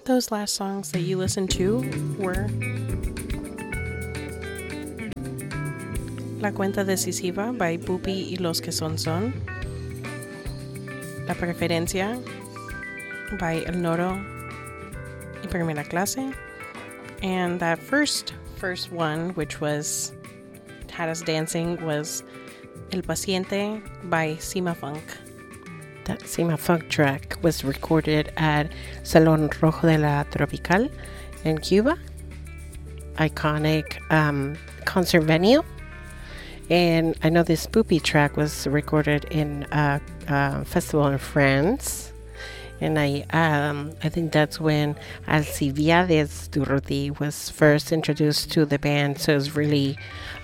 Those last songs that you listened to were La Cuenta Decisiva by Pupi y Los Que Son Son, La Preferencia by El Noro y Primera Clase, and that first one, which was had us dancing, was El Paciente by Cima Funk. That Cima Funk track was recorded at Salón Rojo de la Tropical in Cuba, iconic concert venue. And I know this Pupi track was recorded in a festival in France. And I think that's when Alcibiades Durruti was first introduced to the band. So it's really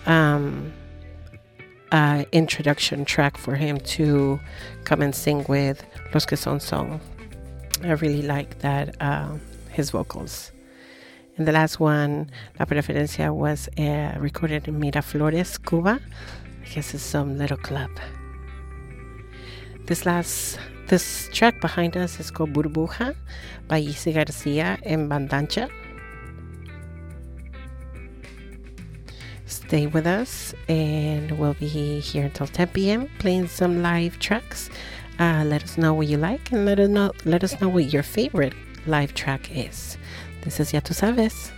introduction track for him to come and sing with Los Que Son Son. I really like that, his vocals. And the last one, La Preferencia, was recorded in Miraflores, Cuba. I guess it's some little club. This track behind us is called Burbuja by Isi Garcia and Bandancha. Stay with us, and we'll be here until 10 p.m. playing some live tracks. Let us know what you like, and let us know what your favorite live track is. This is Ya Tu Sabes.